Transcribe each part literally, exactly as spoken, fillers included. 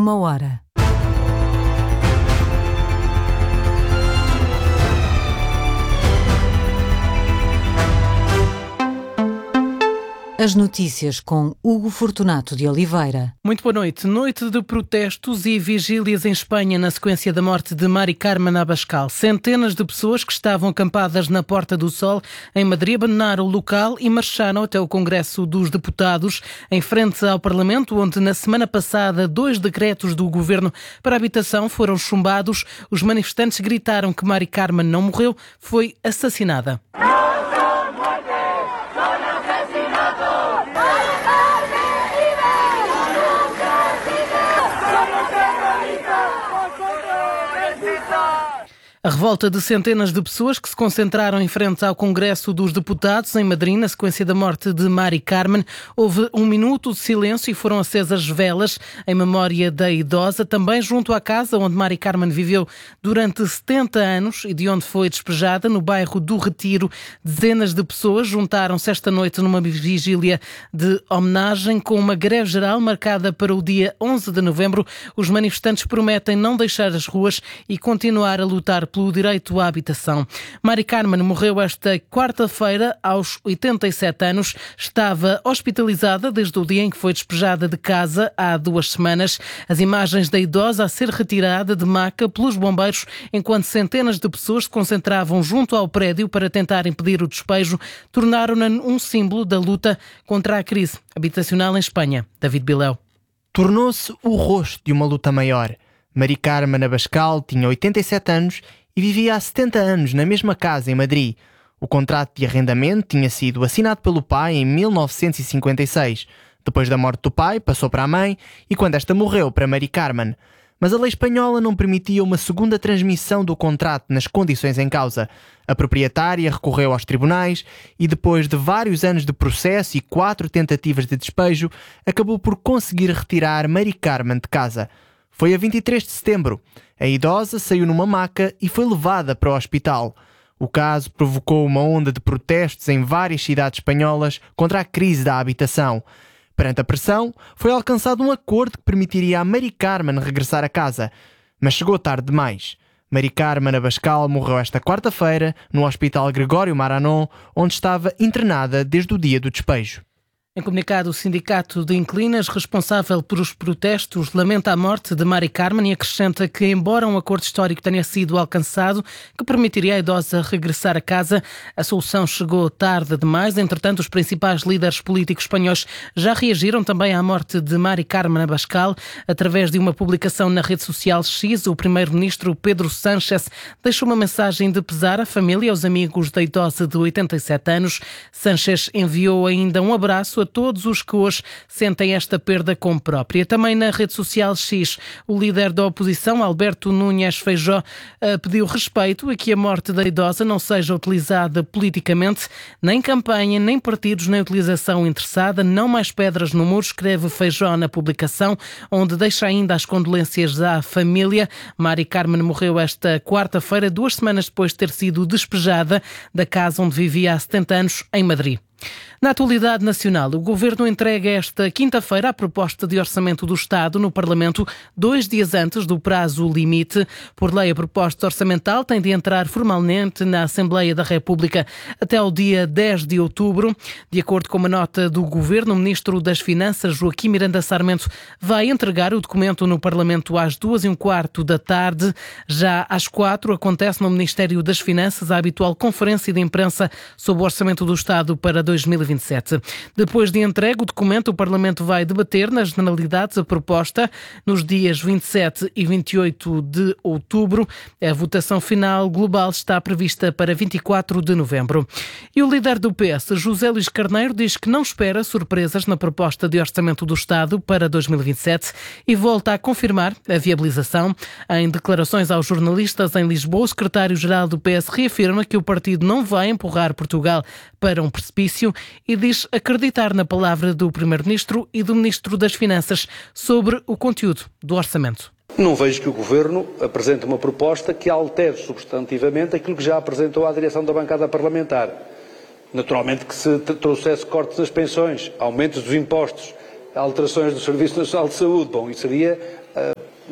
uma hora. As notícias com Hugo Fortunato de Oliveira. Muito boa noite. Noite de protestos e vigílias em Espanha na sequência da morte de Mari Carmen Abascal. Centenas de pessoas que estavam acampadas na Porta do Sol, em Madrid, abandonaram o local e marcharam até o Congresso dos Deputados, em frente ao Parlamento, onde na semana passada dois decretos do Governo para a habitação foram chumbados. Os manifestantes gritaram que Mari Carmen não morreu, foi assassinada. A revolta de centenas de pessoas que se concentraram em frente ao Congresso dos Deputados em Madrid, na sequência da morte de Mari Carmen. Houve um minuto de silêncio e foram acesas velas em memória da idosa, também junto à casa onde Mari Carmen viveu durante setenta anos e de onde foi despejada, no bairro do Retiro. Dezenas de pessoas juntaram-se esta noite numa vigília de homenagem com uma greve geral marcada para o dia onze de novembro. Os manifestantes prometem não deixar as ruas e continuar a lutar pelo direito à habitação. Mari Carmen morreu esta quarta-feira aos oitenta e sete anos. Estava hospitalizada desde o dia em que foi despejada de casa há duas semanas. As imagens da idosa a ser retirada de maca pelos bombeiros enquanto centenas de pessoas se concentravam junto ao prédio para tentar impedir o despejo tornaram-na um símbolo da luta contra a crise habitacional em Espanha. David Bileu. Tornou-se o rosto de uma luta maior. Mari Carmen Abascal tinha oitenta e sete anos e vivia há setenta anos na mesma casa em Madrid. O contrato de arrendamento tinha sido assinado pelo pai em mil novecentos e cinquenta e seis. Depois da morte do pai, passou para a mãe e quando esta morreu, para Mari Carmen. Mas a lei espanhola não permitia uma segunda transmissão do contrato nas condições em causa. A proprietária recorreu aos tribunais e, depois de vários anos de processo e quatro tentativas de despejo, acabou por conseguir retirar Mari Carmen de casa. Foi a vinte e três de setembro. A idosa saiu numa maca e foi levada para o hospital. O caso provocou uma onda de protestos em várias cidades espanholas contra a crise da habitação. Perante a pressão, foi alcançado um acordo que permitiria a Mari Carmen regressar a casa. Mas chegou tarde demais. Mari Carmen Abascal morreu esta quarta-feira no Hospital Gregório Maranon, onde estava internada desde o dia do despejo. Em comunicado, o Sindicato de Inquilinas, responsável por os protestos, lamenta a morte de Mari Carmen e acrescenta que, embora um acordo histórico tenha sido alcançado, que permitiria à idosa regressar a casa, a solução chegou tarde demais. Entretanto, os principais líderes políticos espanhóis já reagiram também à morte de Mari Carmen Abascal. Através de uma publicação na rede social X, o primeiro-ministro Pedro Sánchez deixou uma mensagem de pesar à família e aos amigos da idosa de oitenta e sete anos. Sánchez enviou ainda um abraço a todos os que hoje sentem esta perda como própria. Também na rede social X, o líder da oposição, Alberto Núñez Feijóo, pediu respeito a que a morte da idosa não seja utilizada politicamente, nem campanha, nem partidos, nem utilização interessada. Não mais pedras no muro, escreve Feijóo na publicação, onde deixa ainda as condolências à família. Mari Carmen morreu esta quarta-feira, duas semanas depois de ter sido despejada da casa onde vivia há setenta anos, em Madrid. Na atualidade nacional, o Governo entrega esta quinta-feira a proposta de orçamento do Estado no Parlamento, dois dias antes do prazo limite. Por lei, a proposta orçamental tem de entrar formalmente na Assembleia da República até ao dia dez de outubro. De acordo com uma nota do Governo, o Ministro das Finanças, Joaquim Miranda Sarmento, vai entregar o documento no Parlamento às duas e um quarto da tarde. Já às quatro acontece no Ministério das Finanças a habitual conferência de imprensa sobre o orçamento do Estado para dois mil e vinte e sete. Depois de entregue o documento, o Parlamento vai debater nas generalidades a proposta nos dias vinte e sete e vinte e oito de outubro. A votação final global está prevista para vinte e quatro de novembro. E o líder do P S, José Luís Carneiro, diz que não espera surpresas na proposta de orçamento do Estado para dois mil e vinte e sete e volta a confirmar a viabilização. Em declarações aos jornalistas em Lisboa, o secretário-geral do P S reafirma que o partido não vai empurrar Portugal para um precipício e diz acreditar na palavra do Primeiro-Ministro e do Ministro das Finanças sobre o conteúdo do orçamento. Não vejo que o Governo apresente uma proposta que altere substantivamente aquilo que já apresentou à direção da bancada parlamentar. Naturalmente que se trouxesse cortes nas pensões, aumentos dos impostos, alterações do Serviço Nacional de Saúde, bom, isso seria uh,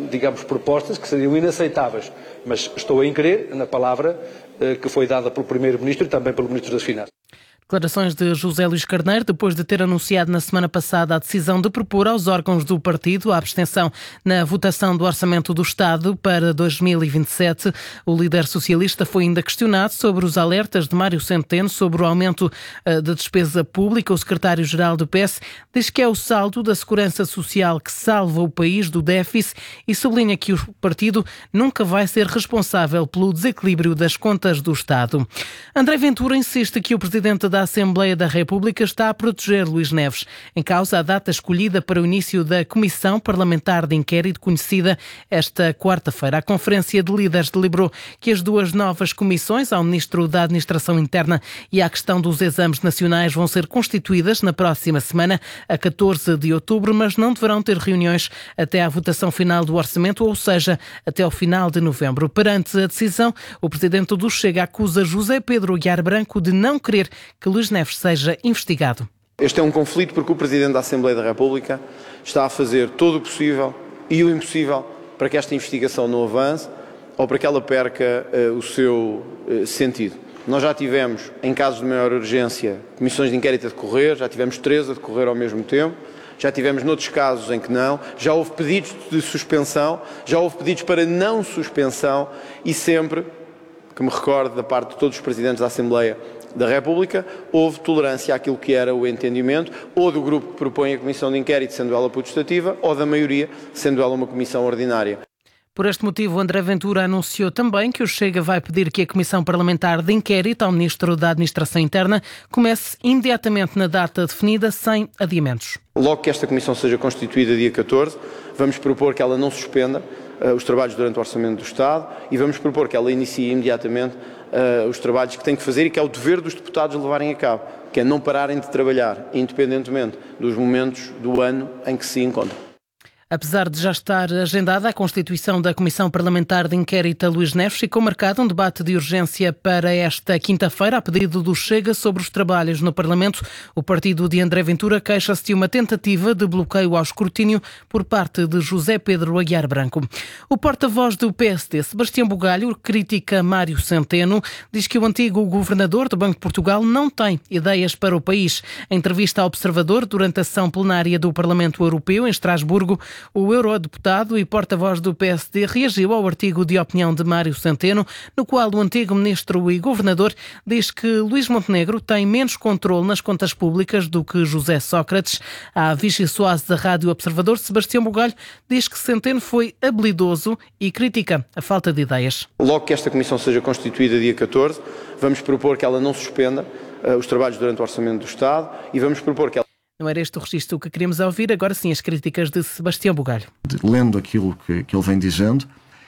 digamos, propostas que seriam inaceitáveis, mas estou a crer na palavra eh, que foi dada pelo Primeiro-Ministro e também pelo Ministro das Finanças. Declarações de José Luís Carneiro, depois de ter anunciado na semana passada a decisão de propor aos órgãos do partido a abstenção na votação do Orçamento do Estado para dois mil e vinte e sete. O líder socialista foi ainda questionado sobre os alertas de Mário Centeno sobre o aumento uh, da despesa pública. O secretário-geral do P S diz que é o saldo da segurança social que salva o país do déficit e sublinha que o partido nunca vai ser responsável pelo desequilíbrio das contas do Estado. André Ventura insiste que o presidente da Assembleia da República está a proteger Luís Neves. Em causa a data escolhida para o início da Comissão Parlamentar de Inquérito, conhecida esta quarta-feira. A Conferência de Líderes deliberou que as duas novas comissões, ao Ministro da Administração Interna e à questão dos exames nacionais, vão ser constituídas na próxima semana, a catorze de outubro, mas não deverão ter reuniões até à votação final do orçamento, ou seja, até ao final de novembro. Perante a decisão, o presidente do Chega acusa José Pedro Aguiar Branco de não querer que Luís Neves seja investigado. Este é um conflito porque o Presidente da Assembleia da República está a fazer todo o possível e o impossível para que esta investigação não avance ou para que ela perca uh, o seu uh, sentido. Nós já tivemos, em casos de maior urgência, comissões de inquérito a decorrer, já tivemos três a decorrer ao mesmo tempo, já tivemos noutros casos em que não, já houve pedidos de suspensão, já houve pedidos para não suspensão e sempre, que me recordo da parte de todos os Presidentes da Assembleia da República, houve tolerância àquilo que era o entendimento, ou do grupo que propõe a comissão de inquérito, sendo ela putestativa, ou da maioria, sendo ela uma comissão ordinária. Por este motivo, André Ventura anunciou também que o Chega vai pedir que a Comissão Parlamentar de Inquérito ao Ministro da Administração Interna comece imediatamente na data definida, sem adiamentos. Logo que esta comissão seja constituída dia catorze, vamos propor que ela não suspenda uh, os trabalhos durante o Orçamento do Estado e vamos propor que ela inicie imediatamente uh, os trabalhos que tem que fazer e que é o dever dos deputados levarem a cabo, que é não pararem de trabalhar, independentemente dos momentos do ano em que se encontram. Apesar de já estar agendada a constituição da Comissão Parlamentar de Inquérito a Luís Neves, ficou marcado um debate de urgência para esta quinta-feira, a pedido do Chega, sobre os trabalhos no Parlamento. O partido de André Ventura queixa-se de uma tentativa de bloqueio ao escrutínio por parte de José Pedro Aguiar Branco. O porta-voz do P S D, Sebastião Bugalho, critica Mário Centeno, diz que o antigo governador do Banco de Portugal não tem ideias para o país. Em entrevista ao Observador, durante a sessão plenária do Parlamento Europeu, em Estrasburgo, o eurodeputado e porta-voz do P S D reagiu ao artigo de opinião de Mário Centeno, no qual o antigo ministro e governador diz que Luís Montenegro tem menos controle nas contas públicas do que José Sócrates. À Vichy Soase da Rádio Observador, Sebastião Bugalho diz que Centeno foi habilidoso e critica a falta de ideias. Logo que esta comissão seja constituída dia catorze, vamos propor que ela não suspenda uh, os trabalhos durante o Orçamento do Estado e vamos propor que ela... Não era este o registro que queríamos ouvir, agora sim as críticas de Sebastião Bugalho. Lendo aquilo que, que ele vem dizendo,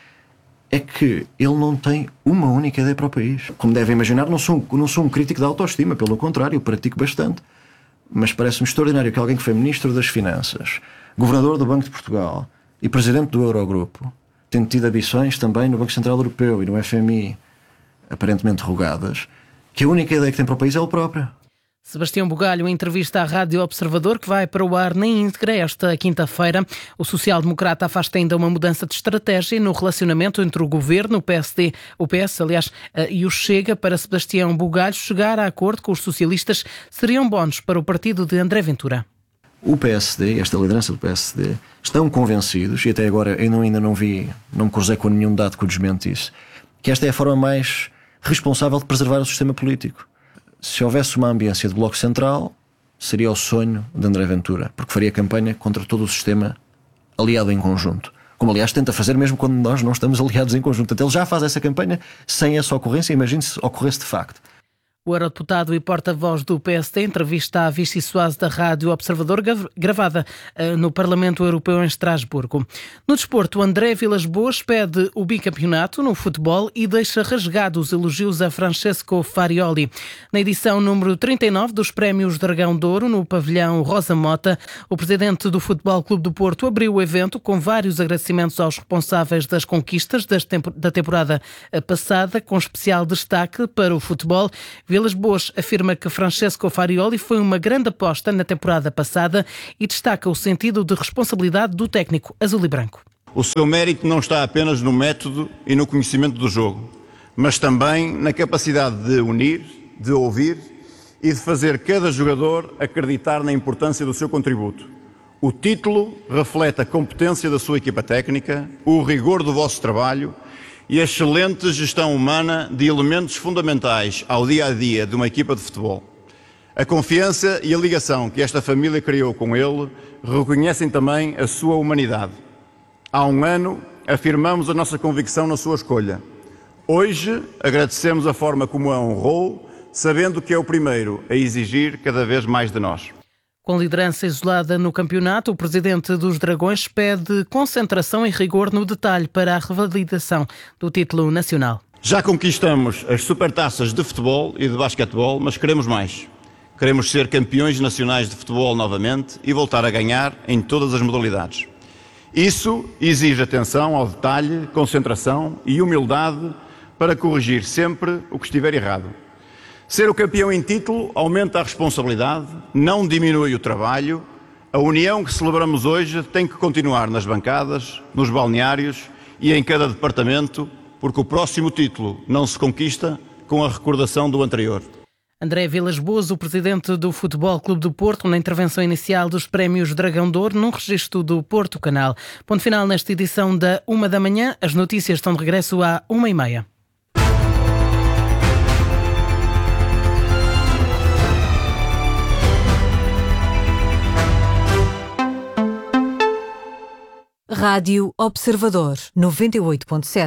é que ele não tem uma única ideia para o país. Como devem imaginar, não sou, não sou um crítico da autoestima, pelo contrário, eu pratico bastante. Mas parece-me extraordinário que alguém que foi Ministro das Finanças, Governador do Banco de Portugal e Presidente do Eurogrupo, tenha tido ambições também no Banco Central Europeu e no F M I, aparentemente rogadas, que a única ideia que tem para o país é ele próprio. Sebastião Bugalho, em entrevista à Rádio Observador, que vai para o ar na íntegra esta quinta-feira. O social-democrata afasta ainda uma mudança de estratégia no relacionamento entre o Governo, o P S D, o P S, aliás, e o Chega. Para Sebastião Bugalho, chegar a acordo com os socialistas seriam bónus para o partido de André Ventura. O P S D, esta liderança do P S D, estão convencidos, e até agora eu não, ainda não vi, não me cruzei com nenhum dado que o desmentisse, que esta é a forma mais responsável de preservar o sistema político. Se houvesse uma ambiência de Bloco Central, seria o sonho de André Ventura, porque faria campanha contra todo o sistema aliado em conjunto. Como, aliás, tenta fazer mesmo quando nós não estamos aliados em conjunto. Então, ele já faz essa campanha sem essa ocorrência. Imagine se ocorresse de facto. O eurodeputado e porta-voz do P S D, entrevista à Vichy Soase da Rádio Observador, gravada uh, no Parlamento Europeu em Estrasburgo. No desporto, André Vilas-Boas pede o bicampeonato no futebol e deixa rasgados elogios a Francesco Farioli. Na edição número trinta e nove dos Prémios Dragão de Ouro, no pavilhão Rosa Mota, o presidente do Futebol Clube do Porto abriu o evento com vários agradecimentos aos responsáveis das conquistas da temporada passada, com especial destaque para o futebol. Vilas-Boas afirma que Francesco Farioli foi uma grande aposta na temporada passada e destaca o sentido de responsabilidade do técnico azul e branco. O seu mérito não está apenas no método e no conhecimento do jogo, mas também na capacidade de unir, de ouvir e de fazer cada jogador acreditar na importância do seu contributo. O título reflete a competência da sua equipa técnica, o rigor do vosso trabalho e a excelente gestão humana de elementos fundamentais ao dia-a-dia de uma equipa de futebol. A confiança e a ligação que esta família criou com ele reconhecem também a sua humanidade. Há um ano, afirmamos a nossa convicção na sua escolha. Hoje, agradecemos a forma como a honrou, sabendo que é o primeiro a exigir cada vez mais de nós. Com liderança isolada no campeonato, o presidente dos Dragões pede concentração e rigor no detalhe para a revalidação do título nacional. Já conquistamos as supertaças de futebol e de basquetebol, mas queremos mais. Queremos ser campeões nacionais de futebol novamente e voltar a ganhar em todas as modalidades. Isso exige atenção ao detalhe, concentração e humildade para corrigir sempre o que estiver errado. Ser o campeão em título aumenta a responsabilidade, não diminui o trabalho. A união que celebramos hoje tem que continuar nas bancadas, nos balneários e em cada departamento, porque o próximo título não se conquista com a recordação do anterior. André Vilas Boas, o presidente do Futebol Clube do Porto, na intervenção inicial dos prémios Dragão de Ouro, num registro do Porto Canal. Ponto final nesta edição da uma da manhã. As notícias estão de regresso à uma e meia. Rádio Observador, noventa e oito ponto sete.